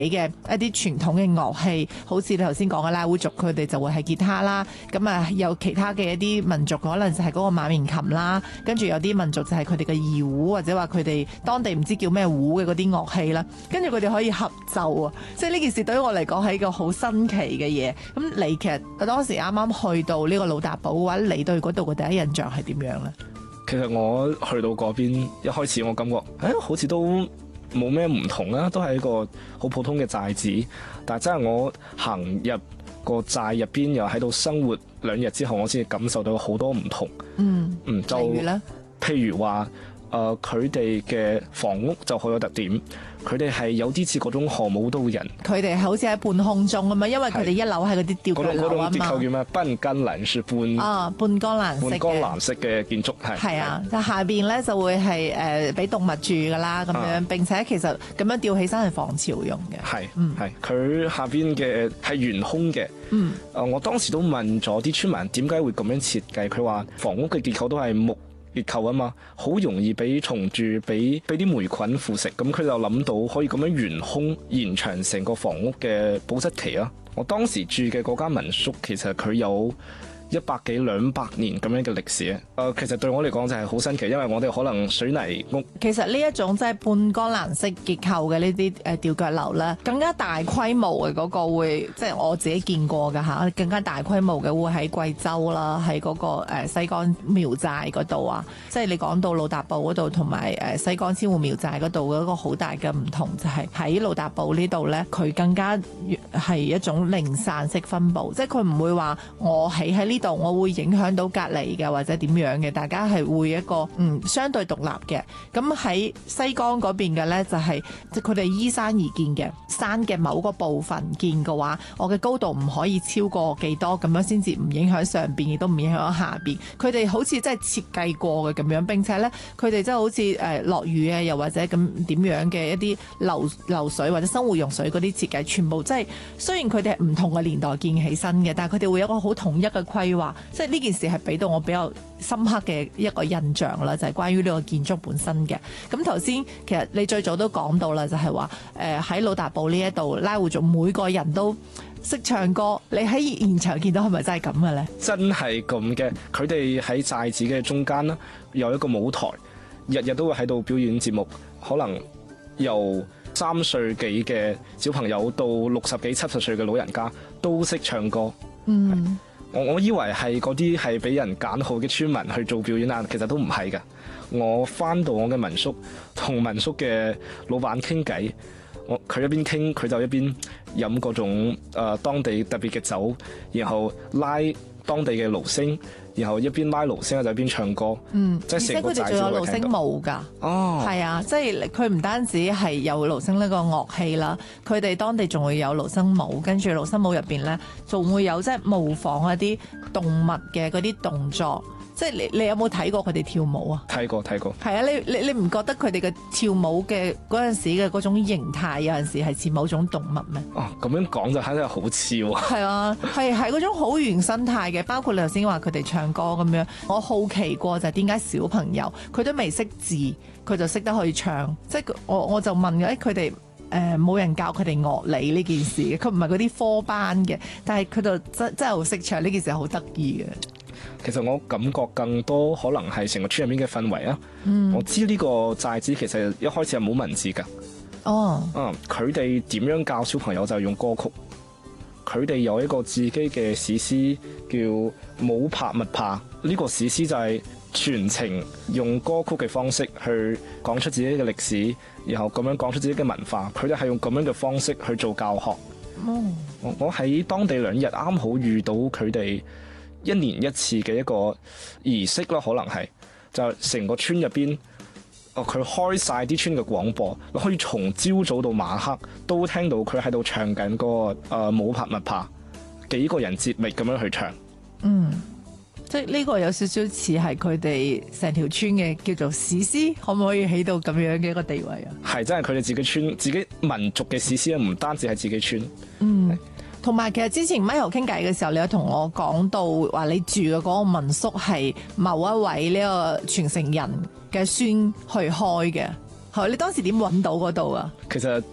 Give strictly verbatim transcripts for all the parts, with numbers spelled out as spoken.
嘅一啲傳統嘅樂器，好似你頭先講嘅拉祜族，佢哋就會係吉他啦。咁啊，有其他嘅一啲民族可能就係嗰個馬面琴啦，跟住有啲民族就係佢哋嘅二胡，或者話佢哋當地唔知叫咩胡嘅嗰啲樂器啦。跟住佢哋可以合奏啊，即係呢件事對於我嚟講係一個好新奇嘅嘢。咁你其實當時啱啱去到呢個老達堡嘅話，你對嗰度嘅第一印象係點樣呢？ 其實我去到嗰邊一開始我感覺誒、欸、好似都冇咩唔同啦，都係一個好普通嘅寨子。但係真係我行入個寨入邊，又喺度生活兩日之後，我先感受到好多唔同。 嗯嗯，就例如咧， 譬如話誒佢哋嘅房屋就好有特點，佢哋係有啲似嗰種河姆渡人， 佢哋好似喺半空中咁嘛，因為佢哋一樓係嗰啲吊腳樓啊嗰種結構嘛。 叫咩？半干欄式半啊，半江藍色嘅。 半江藍色嘅建築係。 係啊，但下邊咧就會係誒俾動物住噶啦，咁樣、 啊、 並且其實咁樣吊起身係防潮用嘅。 係， 嗯， 係佢下邊嘅係懸空嘅。 嗯， 誒，我當時都問咗啲村民點解會咁樣設計，佢話房屋嘅結構都係木結構啊嘛，好容易俾蟲蛀，俾俾啲霉菌腐蝕，咁佢就諗到可以咁樣懸空延長成個房屋嘅保質期啊。我當時住嘅嗰間民宿其實佢有一百幾兩百年咁樣嘅歷史啊！誒、呃，其實對我嚟講就係好新奇，因為我哋可能水泥屋。 其實呢一種即係半江藍式結構嘅呢啲誒吊腳樓咧，更加大規模嘅嗰個會，即係我自己見過㗎嚇，更加大規模嘅會喺貴州啦，喺嗰個誒西江苗寨嗰度啊，即係你講到老達堡嗰度同埋誒西江千戶苗寨嗰度嗰個好大嘅唔同，就係喺老達堡呢度咧，佢更加係一種零散式分佈，即係佢唔會話我起喺呢度我會影響到隔離嘅或者點樣嘅，大家係會一個嗯相對獨立嘅。咁喺西江嗰邊嘅呢，就係即係佢哋依山而建嘅，山嘅某個部分建嘅話，我嘅高度唔可以超過幾多，咁樣先至唔影響上邊，亦都唔影響下邊。佢哋好似真係設計過嘅咁樣，並且呢，佢哋真係好似誒落雨啊，又或者咁點樣嘅一啲流流水或者生活用水嗰啲設計，全部即係雖然佢哋係唔同嘅年代建起身嘅，但係佢哋會有一個好統一嘅規劃。即係呢件事係俾到我比較深刻嘅一個印象啦，就係、是、關於呢個建築本身嘅。咁頭先其實你最早都講到啦，就係話誒喺老達堡呢一度拉祜族每個人都識唱歌，你喺現場見到係咪真係咁嘅咧？ 真係咁嘅，佢哋喺寨子嘅中間啦，有一個舞台，日日都會喺度表演節目，可能由三歲幾嘅小朋友到六十幾七十歲嘅老人家都識唱歌。 嗯。 我我以為係嗰啲係俾人揀好嘅村民去做表演啊，其實都唔係㗎。我返到我嘅民宿，同民宿嘅老闆傾偈，我佢一邊傾，佢就一邊飲嗰種誒、呃、當地特別嘅酒，然後拉當地嘅爐聲，然後一邊拉爐聲就一邊唱歌。嗯，即係成個寨子都會聽到。而且佢哋仲有爐聲舞㗎。哦，係啊，即係佢唔單止係有爐聲呢個樂器啦，佢哋當地仲會有爐聲舞，跟住爐聲舞入邊咧，仲會有即係模仿一啲動物嘅嗰啲動作。即係你你有冇睇過佢哋跳舞啊？睇過睇過。係啊，你你你唔覺得佢哋嘅跳舞嘅嗰陣時嘅嗰種形態有陣時係似某種動物咩？哦，咁樣講就肯定係好似喎。係啊，係係嗰種好原生態嘅，包括你頭先話佢哋唱歌咁樣。我好奇過就係點解小朋友佢都未識字，佢就識得去唱。即係我我就問嘅，誒佢哋誒冇人教佢哋樂理呢件事嘅，佢唔係嗰啲科班嘅，但係佢就真真係好識唱呢件事，好得意嘅。其實我感覺更多可能係成個村入面嘅氛圍啊！嗯、我知呢個寨子其實一開始係冇文字㗎。哦，嗯，佢哋點樣教小朋友就係用歌曲。佢哋有一個自己嘅史詩叫《武拍密拍》，呢、這個史詩就係全程用歌曲嘅方式去講出自己嘅歷史，然後咁樣講出自己嘅文化。佢哋係用咁樣嘅方式去做教學。哦、我我喺當地兩日啱好遇到佢哋一年一次嘅一個儀式啦，可能係就成個村入邊，哦佢開晒啲村嘅廣播，你可以從朝早到晚黑都聽到佢喺度唱緊嗰個誒武拍密拍，幾個人接力咁樣去唱。嗯，即係呢個有少少似係佢哋成條村嘅叫做史詩，可唔可以起到咁樣嘅一個地位啊？係真係佢哋自己村自己民族嘅史詩啊，唔單止係自己村。嗯。同埋其實之前 Michael 傾偈嘅時候，你有同我講到話你住嘅嗰個民宿係某一位呢個傳承人嘅孫去開嘅，係你當時點揾到嗰度啊？其實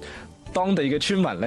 當地嘅村民咧。